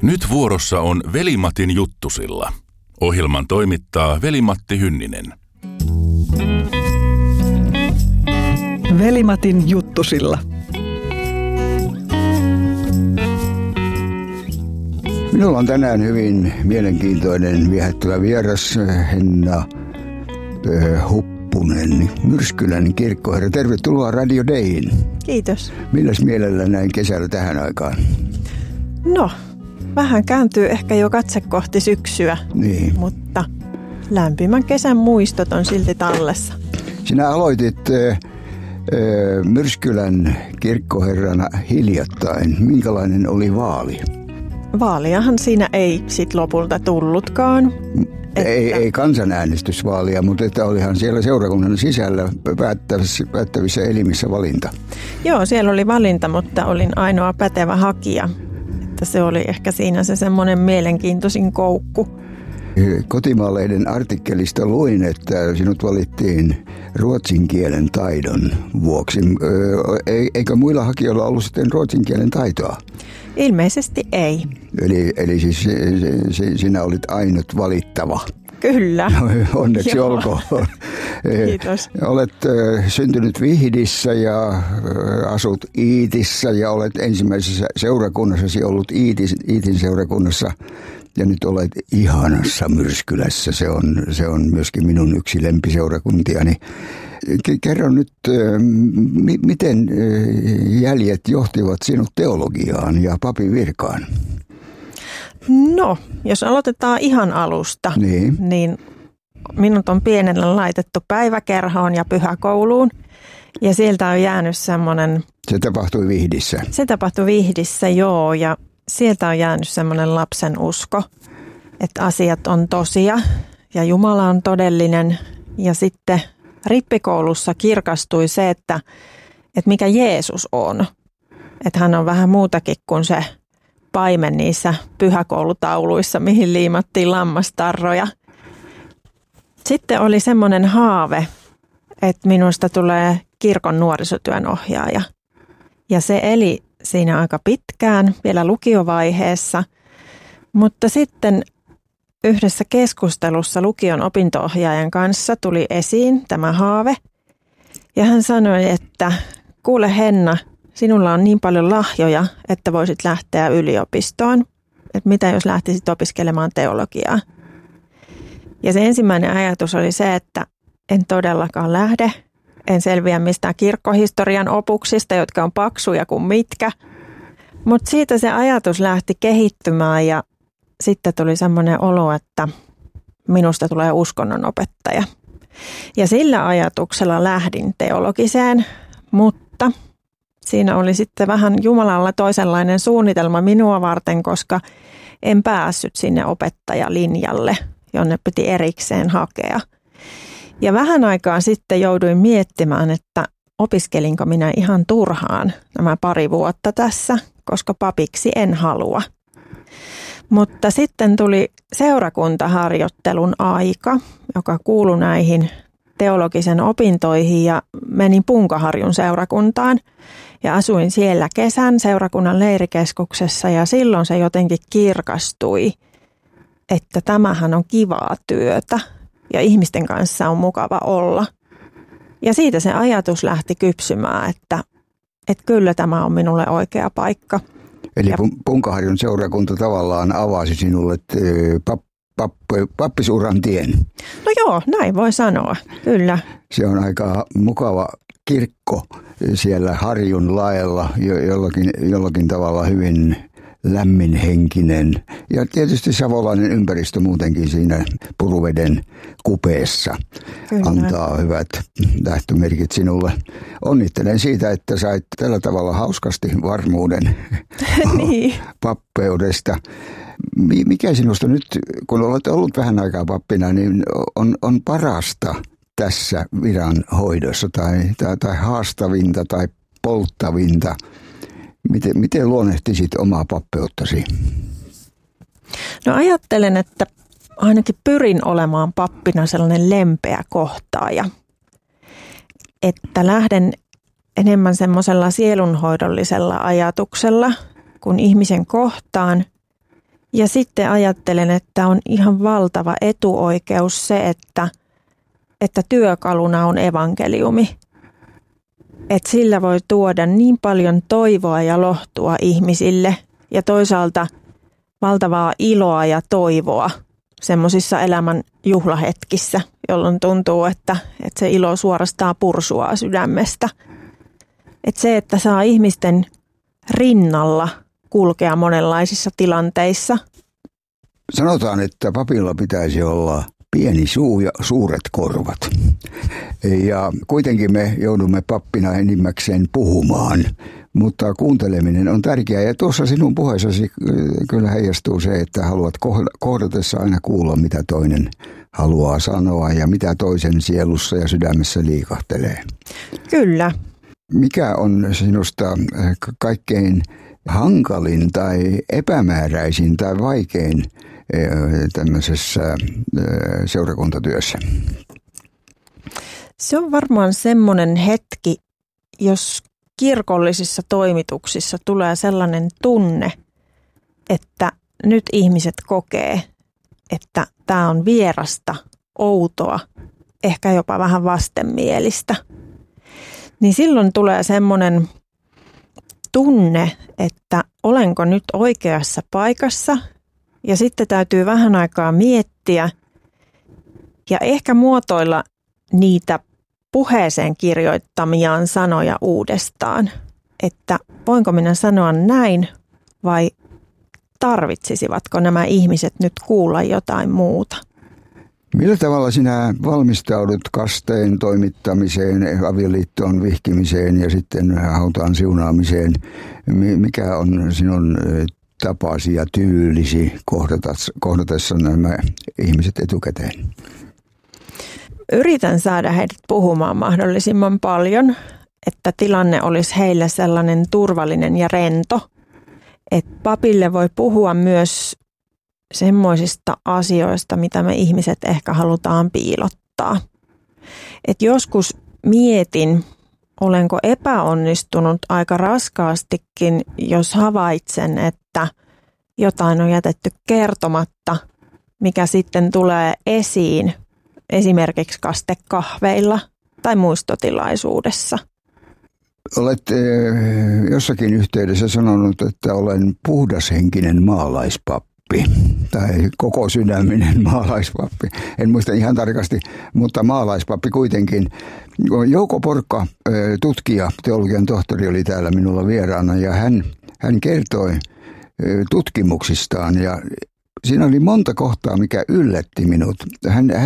Nyt vuorossa on Veli-Matin juttusilla. Ohjelman toimittaa Veli-Matti Hynninen. Veli-Matin juttusilla. Minulla on tänään hyvin mielenkiintoinen viehättävä vieras, Henna Huppunen, Myrskylän kirkkoherra. Tervetuloa Radio Dayin. Kiitos. Milläs mielellä näin kesällä tähän aikaan? No, vähän kääntyy ehkä jo katse kohti syksyä, Niin. mutta lämpimän kesän muistot on silti tallessa. Sinä aloitit Myrskylän kirkkoherrana hiljattain. Minkälainen oli vaali? Vaaliahan siinä ei sit lopulta tullutkaan. Ei kansanäänestysvaalia, mutta että olihan siellä seurakunnan sisällä päättävissä elimissä valinta. Joo, siellä oli valinta, mutta olin ainoa pätevä hakija. Että se oli ehkä siinä se semmoinen mielenkiintoisin koukku. Kotimaalehden artikkelista luin, että sinut valittiin ruotsin kielen taidon vuoksi. Eikö muilla hakijoilla ollut sitten ruotsin kielen taitoa? Ilmeisesti ei. Eli siis sinä olit ainut valittava. Kyllä. Onneksi Joo. olkoon. Kiitos. Olet syntynyt Vihdissä ja asut Iitissä ja olet ensimmäisessä seurakunnassasi ollut Iitin seurakunnassa. Ja nyt olet ihanassa Myrskylässä. Se on myöskin minun yksi lempiseurakuntiani. Kerro nyt, miten jäljet johtivat sinut teologiaan ja papin virkaan? No, jos aloitetaan ihan alusta, niin minut on pienellä laitettu päiväkerhoon ja pyhäkouluun. Ja sieltä on jäänyt semmoinen... Se tapahtui Vihdissä? Se tapahtui Vihdissä, joo. Ja sieltä on jäänyt semmoinen lapsen usko, että asiat on tosia ja Jumala on todellinen. Ja sitten rippikoulussa kirkastui se, että mikä Jeesus on. Että hän on vähän muutakin kuin se paimen niissä pyhäkoulutauluissa, mihin liimattiin lammastarroja. Sitten oli semmoinen haave, että minusta tulee kirkon nuorisotyön ohjaaja. Ja se eli siinä aika pitkään, vielä lukiovaiheessa. Mutta sitten yhdessä keskustelussa lukion opinto-ohjaajan kanssa tuli esiin tämä haave. Ja hän sanoi, että kuule Henna, sinulla on niin paljon lahjoja, että voisit lähteä yliopistoon. Että mitä jos lähtisit opiskelemaan teologiaa? Ja se ensimmäinen ajatus oli se, että en todellakaan lähde. En selviä mistään kirkkohistorian opuksista, jotka on paksuja kuin mitkä. Mutta siitä se ajatus lähti kehittymään ja sitten tuli semmoinen olo, että minusta tulee uskonnonopettaja. Ja sillä ajatuksella lähdin teologiseen, mutta siinä oli sitten vähän Jumalalla toisenlainen suunnitelma minua varten, koska en päässyt sinne opettajalinjalle, jonne piti erikseen hakea. Ja vähän aikaa sitten jouduin miettimään, että opiskelinko minä ihan turhaan nämä 2 vuotta tässä, koska papiksi en halua. Mutta sitten tuli seurakuntaharjoittelun aika, joka kuului näihin teologisen opintoihin ja menin Punkaharjun seurakuntaan. Ja asuin siellä kesän seurakunnan leirikeskuksessa ja silloin se jotenkin kirkastui, että tämähän on kivaa työtä ja ihmisten kanssa on mukava olla. Ja siitä se ajatus lähti kypsymään, että kyllä tämä on minulle oikea paikka. Eli Punkaharjun seurakunta tavallaan avasi sinulle pappisuuran tien. No joo, näin voi sanoa, kyllä. Se on aika mukava kirkko siellä Harjun laella, jollakin tavalla hyvin lämminhenkinen. Ja tietysti savolainen ympäristö muutenkin siinä Puruveden kupeessa antaa hyvät lähtömerkit sinulle. Onnittelen siitä, että sait tällä tavalla hauskasti varmuuden niin. pappeudesta. Mikä sinusta nyt, kun olet ollut vähän aikaa pappina, niin on parasta tässä viranhoidossa tai haastavinta tai polttavinta? Miten luonnehtisit omaa pappeuttasi? No ajattelen, että ainakin pyrin olemaan pappina sellainen lempeä kohtaaja. Että lähden enemmän semmoisella sielunhoidollisella ajatuksella, kun ihmisen kohtaan Ja sitten ajattelen, että on ihan valtava etuoikeus se, että työkaluna on evankeliumi. Että sillä voi tuoda niin paljon toivoa ja lohtua ihmisille ja toisaalta valtavaa iloa ja toivoa semmoisissa elämän juhlahetkissä, jolloin tuntuu, että se ilo suorastaan pursuaa sydämestä. Että se, että saa ihmisten rinnalla kulkea monenlaisissa tilanteissa. Sanotaan, että papilla pitäisi olla pieni suu ja suuret korvat. Ja kuitenkin me joudumme pappina enimmäkseen puhumaan, mutta kuunteleminen on tärkeää. Ja tuossa sinun puheessasi kyllä heijastuu se, että haluat kohdatessa aina kuulla, mitä toinen haluaa sanoa ja mitä toisen sielussa ja sydämessä liikahtelee. Kyllä. Mikä on sinusta kaikkein hankalin tai epämääräisin tai vaikein tämmöisessä seurakuntatyössä? Se on varmaan semmoinen hetki, jos kirkollisissa toimituksissa tulee sellainen tunne, että nyt ihmiset kokee, että tämä on vierasta, outoa, ehkä jopa vähän vastenmielistä. Niin silloin tulee semmoinen tunne, että olenko nyt oikeassa paikassa ja sitten täytyy vähän aikaa miettiä ja ehkä muotoilla niitä puheeseen kirjoittamiaan sanoja uudestaan, että voinko minä sanoa näin vai tarvitsisivatko nämä ihmiset nyt kuulla jotain muuta? Millä tavalla sinä valmistaudut kasteen toimittamiseen, avioliittoon vihkimiseen ja sitten hautaan siunaamiseen? Mikä on sinun tapasi ja tyylisi kohdatessa nämä ihmiset etukäteen? Yritän saada heidät puhumaan mahdollisimman paljon, että tilanne olisi heille sellainen turvallinen ja rento. Että papille voi puhua myös semmoisista asioista, mitä me ihmiset ehkä halutaan piilottaa. Et joskus mietin, olenko epäonnistunut aika raskaastikin, jos havaitsen, että jotain on jätetty kertomatta, mikä sitten tulee esiin esimerkiksi kastekahveilla tai muistotilaisuudessa. Olet jossakin yhteydessä sanonut, että olen puhdashenkinen maalaispappi tai koko sydäminen maalaispappi. En muista ihan tarkasti, mutta maalaispappi kuitenkin. Jouko Porkka, tutkija, teologian tohtori, oli täällä minulla vieraana ja hän kertoi tutkimuksistaan ja siinä oli monta kohtaa, mikä yllätti minut. Hän